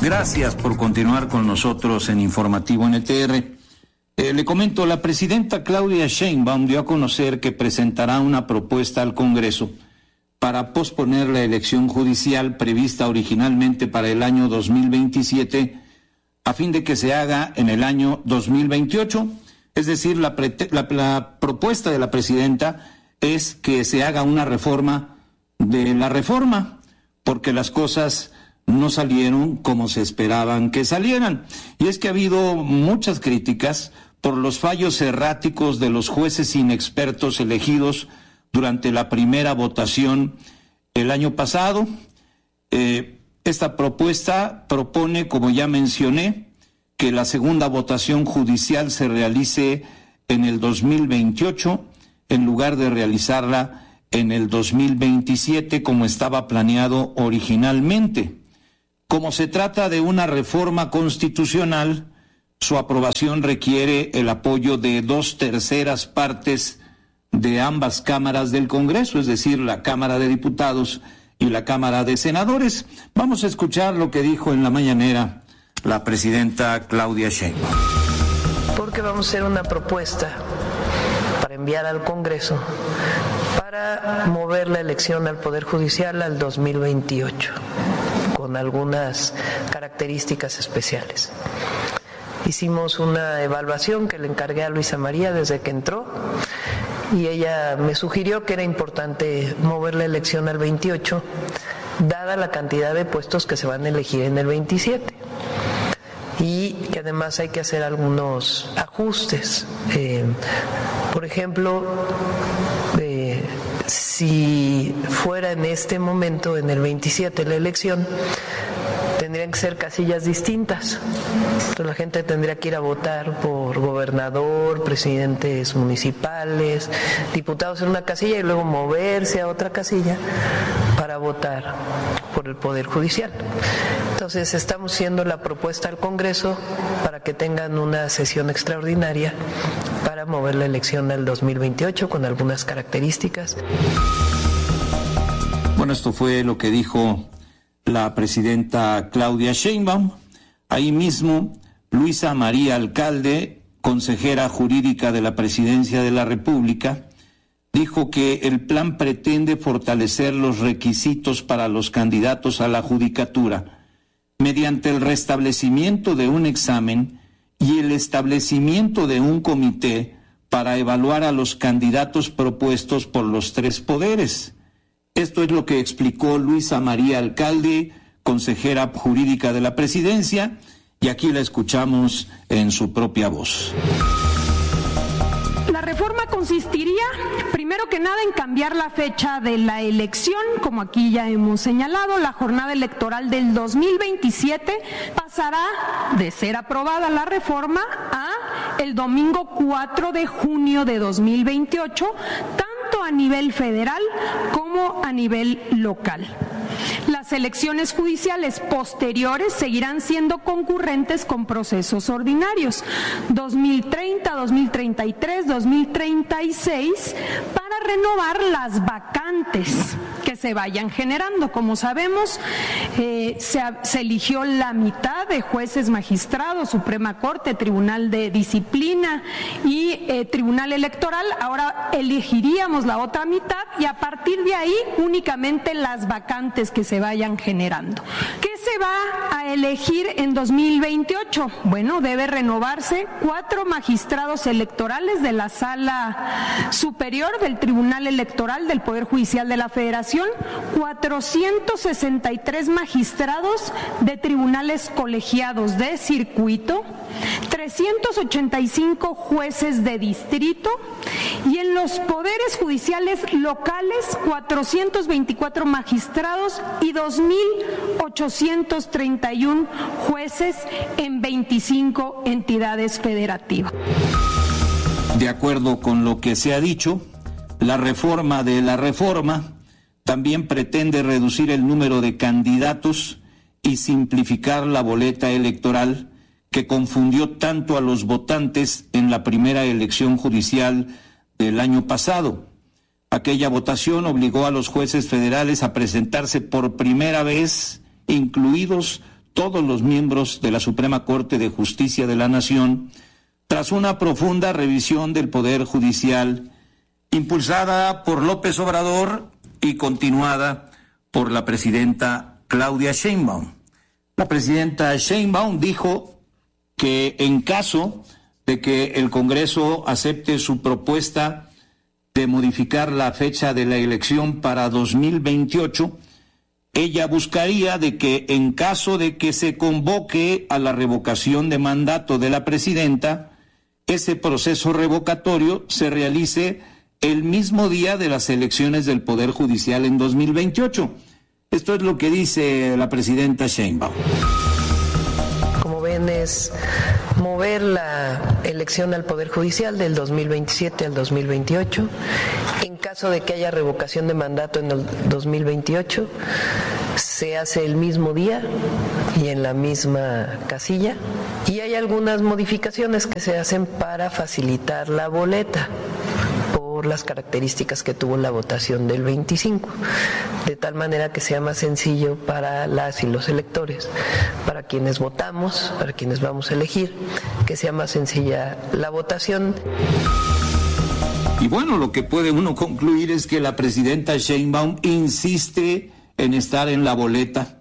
Gracias por continuar con nosotros en Informativo NTR. Le comento, la presidenta Claudia Sheinbaum dio a conocer que presentará una propuesta al Congreso para posponer la elección judicial prevista originalmente para el año 2027 a fin de que se haga en el año 2028. Es decir, la propuesta de la presidenta es que se haga una reforma de la reforma, porque las cosas no salieron como se esperaban que salieran. Y es que ha habido muchas críticas por los fallos erráticos de los jueces inexpertos elegidos durante la primera votación el año pasado. Esta propuesta propone, como ya mencioné, que la segunda votación judicial se realice en el 2028 en lugar de realizarla en el 2027 como estaba planeado originalmente. Como se trata de una reforma constitucional, su aprobación requiere el apoyo de 2/3 partes de ambas cámaras del Congreso, es decir, la Cámara de Diputados y la Cámara de Senadores. Vamos a escuchar lo que dijo en la mañanera la presidenta Claudia Sheinbaum. Porque vamos a hacer una propuesta para enviar al Congreso para mover la elección al Poder Judicial al 2028, con algunas características especiales. Hicimos una evaluación que le encargué a Luisa María desde que entró y ella me sugirió que era importante mover la elección al 28, dada la cantidad de puestos que se van a elegir en el 27. Y que además hay que hacer algunos ajustes. Por ejemplo, si fuera en este momento, en el 27, la elección, tendrían que ser casillas distintas. Entonces la gente tendría que ir a votar por gobernador, presidentes municipales, diputados en una casilla y luego moverse a otra casilla para votar por el Poder Judicial. Entonces estamos haciendo la propuesta al Congreso para que tengan una sesión extraordinaria para mover la elección al 2028 con algunas características. Bueno, esto fue lo que dijo la presidenta Claudia Sheinbaum. Ahí mismo, Luisa María Alcalde, consejera jurídica de la Presidencia de la República, dijo que el plan pretende fortalecer los requisitos para los candidatos a la judicatura mediante el restablecimiento de un examen y el establecimiento de un comité para evaluar a los candidatos propuestos por los tres poderes. Esto es lo que explicó Luisa María Alcalde, consejera jurídica de la Presidencia, y aquí la escuchamos en su propia voz. La reforma consistiría, primero que nada, en cambiar la fecha de la elección, como aquí ya hemos señalado. La jornada electoral del 2027 pasará de ser aprobada la reforma a el domingo 4 de junio de 2028, tanto a nivel federal como a nivel local. Las elecciones judiciales posteriores seguirán siendo concurrentes con procesos ordinarios, 2030, 2033, 2036, para renovar las vacantes que se vayan generando. Como sabemos, se eligió la mitad de jueces magistrados, Suprema Corte, Tribunal de Disciplina y Tribunal Electoral. Ahora elegiríamos la otra mitad y a partir de ahí únicamente las vacantes que se vayan generando. ¿Qué se va a elegir en 2028? Bueno, debe renovarse 4 magistrados electorales de la Sala Superior del Tribunal Electoral del Poder Judicial de la Federación, 463 magistrados de tribunales colegiados de circuito, 385 jueces de distrito y en los poderes judiciales locales 424 magistrados y 2.831 jueces en 25 entidades federativas. De acuerdo con lo que se ha dicho, la reforma de la reforma también pretende reducir el número de candidatos y simplificar la boleta electoral que confundió tanto a los votantes en la primera elección judicial del año pasado. Aquella votación obligó a los jueces federales a presentarse por primera vez, incluidos todos los miembros de la Suprema Corte de Justicia de la Nación, tras una profunda revisión del Poder Judicial, impulsada por López Obrador y continuada por la presidenta Claudia Sheinbaum. La presidenta Sheinbaum dijo que en caso de que el Congreso acepte su propuesta de modificar la fecha de la elección para 2028, ella buscaría de que en caso de que se convoque a la revocación de mandato de la presidenta, ese proceso revocatorio se realice el mismo día de las elecciones del Poder Judicial en 2028. Esto es lo que dice la presidenta Sheinbaum. Como ven, es mover la elección al Poder Judicial del 2027 al 2028. En caso de que haya revocación de mandato en el 2028, se hace el mismo día y en la misma casilla. Y hay algunas modificaciones que se hacen para facilitar la boleta por las características que tuvo la votación del 25, de tal manera que sea más sencillo para las y los electores, para quienes votamos, para quienes vamos a elegir, que sea más sencilla la votación. Y bueno, lo que puede uno concluir es que la presidenta Sheinbaum insiste en estar en la boleta,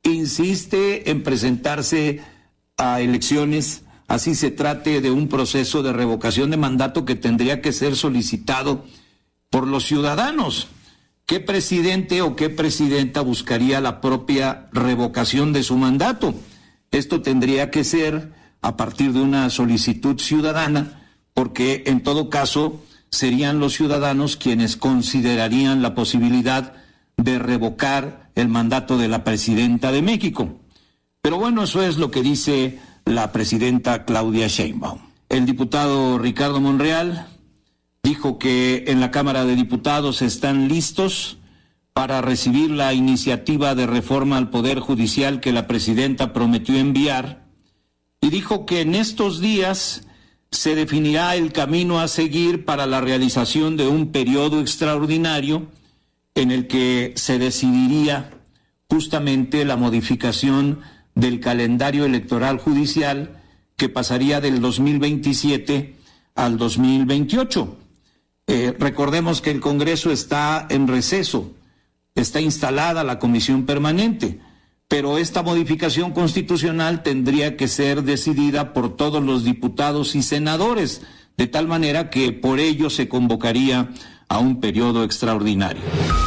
insiste en presentarse a elecciones, así se trate de un proceso de revocación de mandato que tendría que ser solicitado por los ciudadanos. ¿Qué presidente o qué presidenta buscaría la propia revocación de su mandato? Esto tendría que ser a partir de una solicitud ciudadana, porque en todo caso serían los ciudadanos quienes considerarían la posibilidad de revocar el mandato de la presidenta de México. Pero bueno, eso es lo que dice la presidenta Claudia Sheinbaum. El diputado Ricardo Monreal dijo que en la Cámara de Diputados están listos para recibir la iniciativa de reforma al Poder Judicial que la presidenta prometió enviar, y dijo que en estos días se definirá el camino a seguir para la realización de un periodo extraordinario en el que se decidiría justamente la modificación del calendario electoral judicial que pasaría del 2027 al 2028. Recordemos que el Congreso está en receso, está instalada la comisión permanente, pero esta modificación constitucional tendría que ser decidida por todos los diputados y senadores, de tal manera que por ello se convocaría a un periodo extraordinario.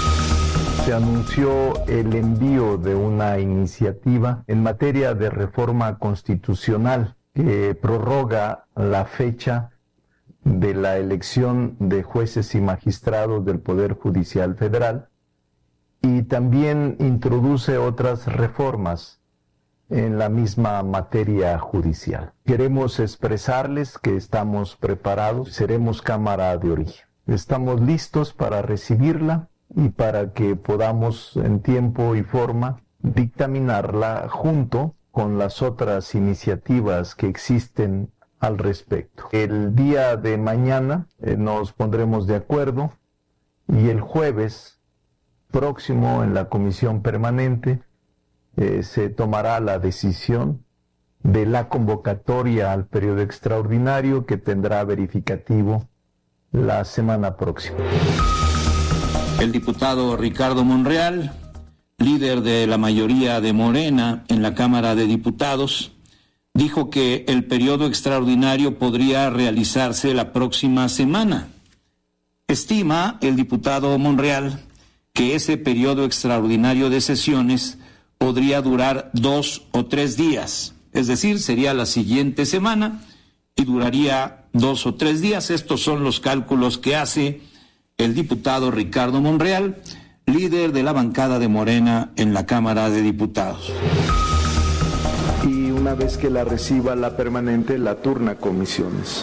Se anunció el envío de una iniciativa en materia de reforma constitucional que prorroga la fecha de la elección de jueces y magistrados del Poder Judicial Federal y también introduce otras reformas en la misma materia judicial. Queremos expresarles que estamos preparados, seremos Cámara de Origen. Estamos listos para recibirla y para que podamos en tiempo y forma dictaminarla junto con las otras iniciativas que existen al respecto. El día de mañana nos pondremos de acuerdo y el jueves próximo en la comisión permanente se tomará la decisión de la convocatoria al periodo extraordinario que tendrá verificativo la semana próxima. El diputado Ricardo Monreal, líder de la mayoría de Morena en la Cámara de Diputados, dijo que el periodo extraordinario podría realizarse la próxima semana. Estima el diputado Monreal que ese periodo extraordinario de sesiones podría durar 2 o 3 días, es decir, sería la siguiente semana y duraría 2 o 3 días. Estos son los cálculos que hace el diputado Ricardo Monreal, líder de la bancada de Morena en la Cámara de Diputados. Y una vez que la reciba la permanente, la turna comisiones.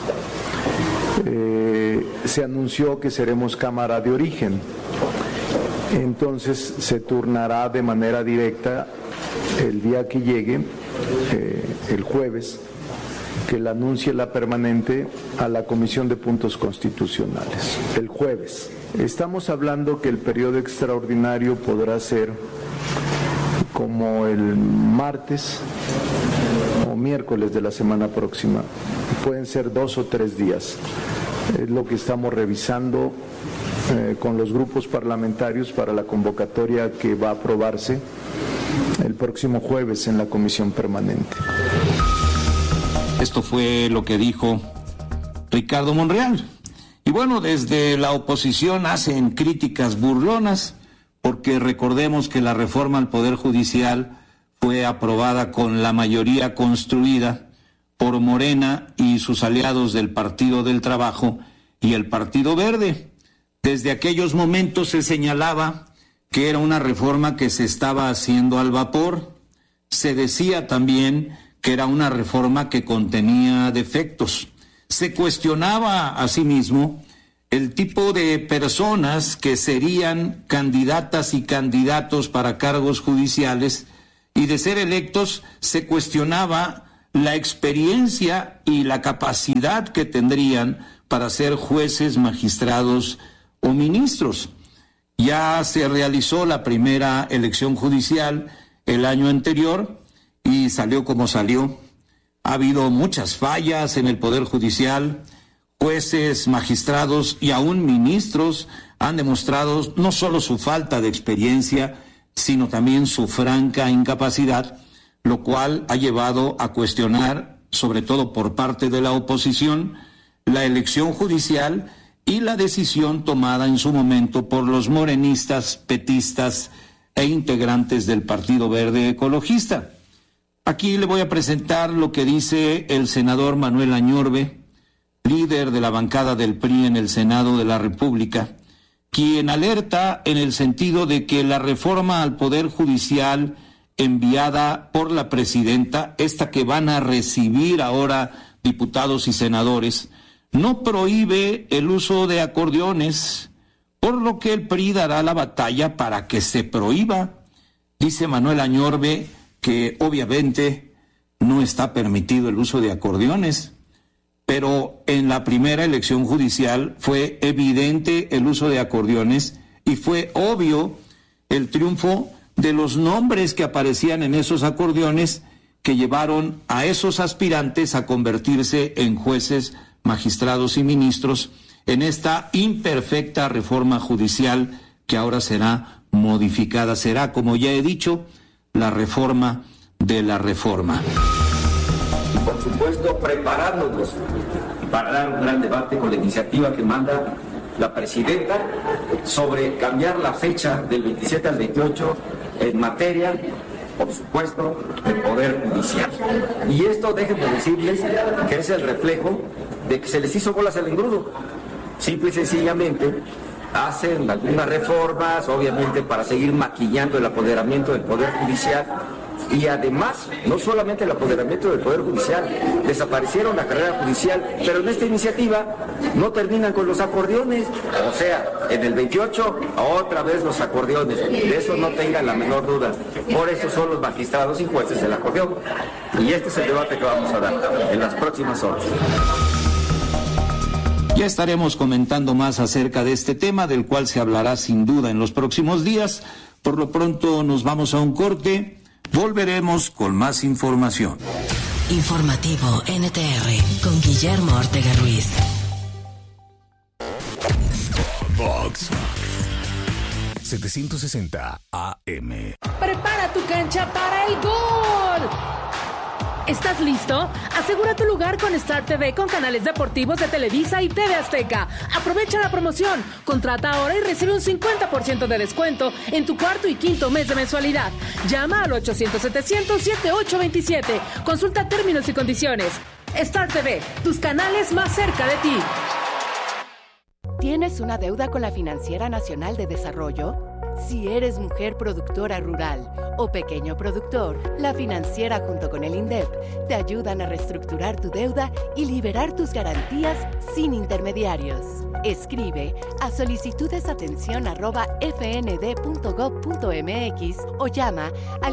Se anunció que seremos Cámara de Origen, entonces se turnará de manera directa el día que llegue, el jueves, que la anuncie la permanente a la Comisión de Puntos Constitucionales. El jueves. Estamos hablando que el periodo extraordinario podrá ser como el martes o miércoles de la semana próxima. Pueden ser 2 o 3 días. Es lo que estamos revisando con los grupos parlamentarios para la convocatoria que va a aprobarse el próximo jueves en la comisión permanente. Esto fue lo que dijo Ricardo Monreal. Y bueno, desde la oposición hacen críticas burlonas, porque recordemos que la reforma al Poder Judicial fue aprobada con la mayoría construida por Morena y sus aliados del Partido del Trabajo y el Partido Verde. Desde aquellos momentos se señalaba que era una reforma que se estaba haciendo al vapor. Se decía también que era una reforma que contenía defectos. Se cuestionaba asimismo el tipo de personas que serían candidatas y candidatos para cargos judiciales, y de ser electos se cuestionaba la experiencia y la capacidad que tendrían para ser jueces, magistrados o ministros. Ya se realizó la primera elección judicial el año anterior y salió como salió. Ha habido muchas fallas en el Poder Judicial. Jueces, magistrados y aún ministros han demostrado no solo su falta de experiencia, sino también su franca incapacidad, lo cual ha llevado a cuestionar, sobre todo por parte de la oposición, la elección judicial y la decisión tomada en su momento por los morenistas, petistas e integrantes del Partido Verde Ecologista. Aquí le voy a presentar lo que dice el senador Manuel Añorbe, líder de la bancada del PRI en el Senado de la República, quien alerta en el sentido de que la reforma al Poder Judicial enviada por la presidenta, esta que van a recibir ahora diputados y senadores, no prohíbe el uso de acordeones, por lo que el PRI dará la batalla para que se prohíba. Dice Manuel Añorbe que obviamente no está permitido el uso de acordeones, pero en la primera elección judicial fue evidente el uso de acordeones y fue obvio el triunfo de los nombres que aparecían en esos acordeones que llevaron a esos aspirantes a convertirse en jueces, magistrados y ministros en esta imperfecta reforma judicial que ahora será modificada. Será, como ya he dicho, la reforma de la reforma. Y por supuesto, preparándonos para dar un gran debate con la iniciativa que manda la presidenta sobre cambiar la fecha del 27 al 28 en materia, por supuesto, del Poder Judicial. Y esto, déjenme decirles que es el reflejo de que se les hizo bolas al engrudo. Simple y sencillamente hacen algunas reformas, obviamente para seguir maquillando el apoderamiento del Poder Judicial. Y además, no solamente el apoderamiento del Poder Judicial, desaparecieron la carrera judicial, pero en esta iniciativa no terminan con los acordeones. O sea, en el 28, otra vez los acordeones. De eso no tengan la menor duda. Por eso son los magistrados y jueces el acordeón. Y este es el debate que vamos a dar en las próximas horas. Ya estaremos comentando más acerca de este tema, del cual se hablará sin duda en los próximos días. Por lo pronto nos vamos a un corte. Volveremos con más información. Informativo NTR con Guillermo Ortega Ruiz. Vox 760 AM. Prepara tu cancha para el gol. ¿Estás listo? Asegura tu lugar con Star TV con canales deportivos de Televisa y TV Azteca. Aprovecha la promoción. Contrata ahora y recibe un 50% de descuento en tu cuarto y quinto mes de mensualidad. Llama al 800-700-7827. Consulta términos y condiciones. Star TV, tus canales más cerca de ti. ¿Tienes una deuda con la Financiera Nacional de Desarrollo? Si eres mujer productora rural o pequeño productor, la Financiera junto con el INDEP te ayudan a reestructurar tu deuda y liberar tus garantías sin intermediarios. Escribe a solicitudesatención@fnd.gov.mx o llama al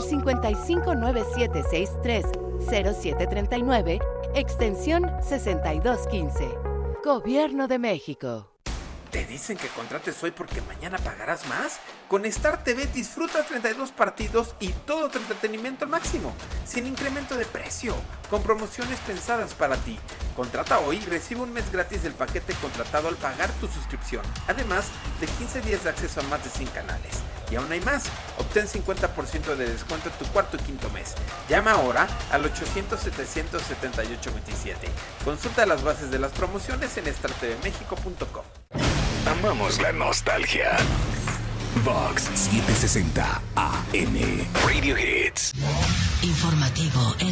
5597630739, extensión 6215. Gobierno de México. ¿Te dicen que contrates hoy porque mañana pagarás más? Con Star TV disfruta 32 partidos y todo tu entretenimiento al máximo, sin incremento de precio, con promociones pensadas para ti. Contrata hoy y recibe un mes gratis del paquete contratado al pagar tu suscripción, además de 15 días de acceso a más de 100 canales. Y aún hay más, obtén 50% de descuento en tu cuarto y quinto mes. Llama ahora al 800-700-7827. Consulta las bases de las promociones en startvmexico.com. Amamos la nostalgia. Vox 760 AM. Radio Hits. Informativo